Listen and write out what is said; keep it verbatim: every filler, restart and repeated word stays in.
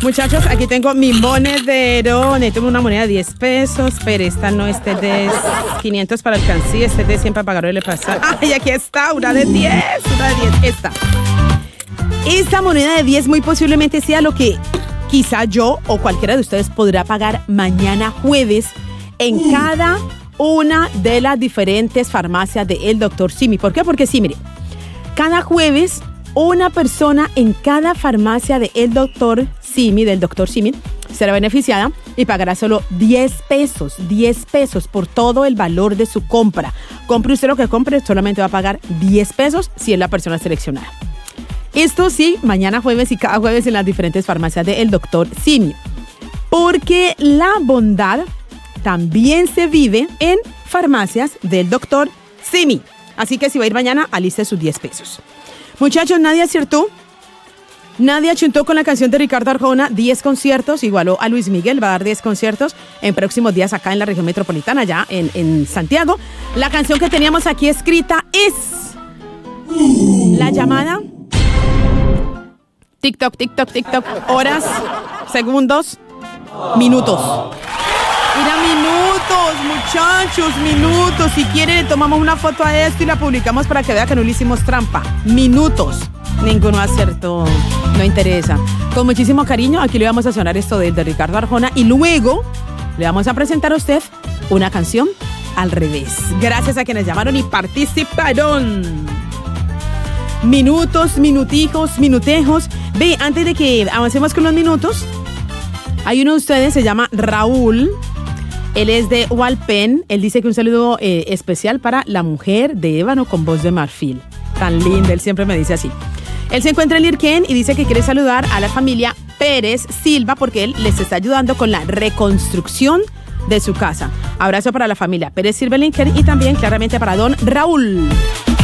Muchachos, aquí tengo mi monedero. Necesito una moneda de diez pesos, pero esta no, este de quinientos para alcancía, este de cien para pagar el pasar. ¡Ay, aquí está! Una de diez, una de diez, esta. Esta moneda de diez muy posiblemente sea lo que quizá yo o cualquiera de ustedes podrá pagar mañana jueves en cada una de las diferentes farmacias de El Doctor Simi. ¿Por qué? Porque sí, mire, cada jueves una persona en cada farmacia de El Doctor Simi, del Doctor Simi, será beneficiada y pagará solo diez pesos, diez pesos por todo el valor de su compra. Compre usted lo que compre, solamente va a pagar diez pesos si es la persona seleccionada. Esto sí, mañana jueves y cada jueves en las diferentes farmacias de El Doctor Simi. Porque la bondad también se vive en farmacias del Doctor Simi. Así que si va a ir mañana, aliste sus diez pesos. Muchachos, nadie acertó. Nadie achuntó con la canción de Ricardo Arjona, diez conciertos, igualó a Luis Miguel, va a dar diez conciertos en próximos días acá en la región metropolitana, ya en, en Santiago. La canción que teníamos aquí escrita es La Llamada. TikTok, TikTok, TikTok, horas, segundos, minutos. Mira, minutos, muchachos, minutos. Si quieren, tomamos una foto a esto y la publicamos para que vea que no le hicimos trampa. Minutos. Ninguno acertó. No interesa. Con muchísimo cariño, aquí le vamos a sonar esto de, de Ricardo Arjona y luego le vamos a presentar a usted una canción al revés. Gracias a quienes llamaron y participaron. Minutos, minutijos, minutejos. Ve, antes de que avancemos con los minutos, hay uno de ustedes, se llama Raúl. Él es de Hualpén. Él dice que un saludo eh, especial para la mujer de ébano con voz de marfil. Tan linda, él siempre me dice así. Él se encuentra en Lirquén y dice que quiere saludar a la familia Pérez Silva porque él les está ayudando con la reconstrucción de su casa. Abrazo para la familia Pérez Silva en Lirquén y también claramente para don Raúl.